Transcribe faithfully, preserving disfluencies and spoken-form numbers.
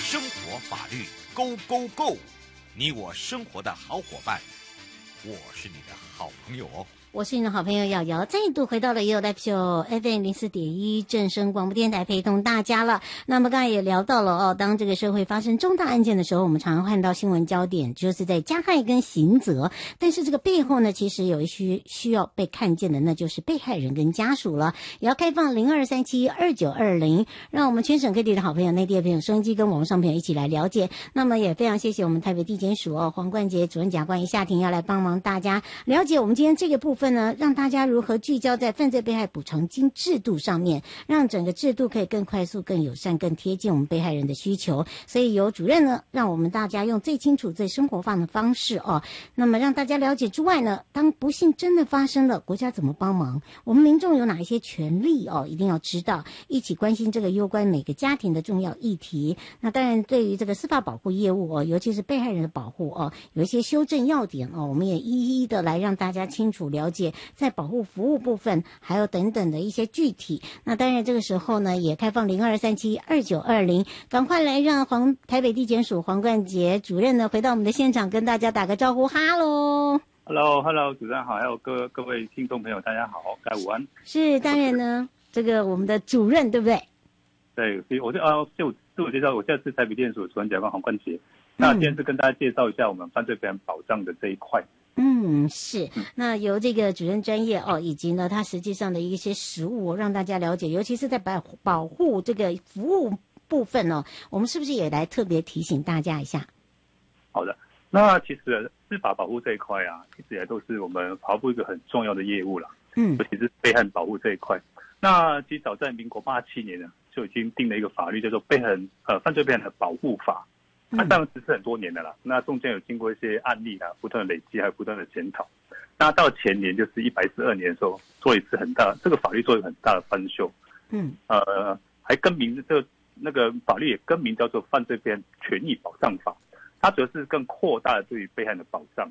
生活法律 Go Go Go， 你我生活的好伙伴，我是你的好朋友哦。 我是你的好朋友瑶瑶，再度回到了也有 Live Show F M 零四点一正声广播电台，陪同大家了。那么刚才也聊到了哦，当这个社会发生重大案件的时候，我们常常看到新闻焦点就是在加害跟刑责，但是这个背后呢，其实有一些需要被看见的，那就是被害人跟家属了。也要开放零二三七二九二零，让我们全省各地的好朋友、内地的朋友、收音机跟网络上朋友一起来了解。那么也非常谢谢我们台北地检署哦黄冠杰主任检察官夏庭要来帮忙大家了解我们今天这个部分呢，让大家如何聚焦在犯罪被害补偿金制度上面，让整个制度可以更快速、更友善、更贴近我们被害人的需求。所以由主任呢，让我们大家用最清楚、最生活化的方式哦，那么让大家了解之外呢，当不幸真的发生了，国家怎么帮忙？我们民众有哪一些权利哦？一定要知道，一起关心这个攸关每个家庭的重要议题。那当然，对于这个司法保护业务哦，尤其是被害人的保护哦，有一些修正要点哦，我们也一一的来让大家清楚了解。在保护服务部分，还有等等的一些具体。那当然，这个时候呢，也开放零二三七二九二零，赶快来让黄台北地检署黄冠杰主任呢回到我们的现场，跟大家打个招呼，哈喽。 Hello，Hello， 主任好，还有各各位听众朋友，大家好，大家午安。 是，当然呢，这个我们的主任对不对？ 对，我就啊，就自我介绍，我现在是台北地检署主任检察官黄冠杰。那今天是跟大家介绍一下我们犯罪被害人保障的这一块。 嗯，是。那由这个主任专业哦，以及呢，他实际上的一些实务、哦，让大家了解，尤其是在保保护这个服务部分哦，我们是不是也来特别提醒大家一下？ 好的，那其实司法保护这一块啊，一直以来都是我们法务部一个很重要的业务啦。嗯，尤其是被害人保护这一块。那其实早在民国八七年呢，就已经定了一个法律，叫做被害人呃犯罪被害人的保护法。它当然实施很多年的啦，那中间有经过一些案例啦，不断的累积，还有不断的检讨。那到前年就是一百四十二年的时候，做一次很大这个法律做一个很大的翻修，嗯，呃，还更名这个那个法律也更名叫做《犯罪被害人权益保障法》，它主要是更扩大了对于被害人的保障。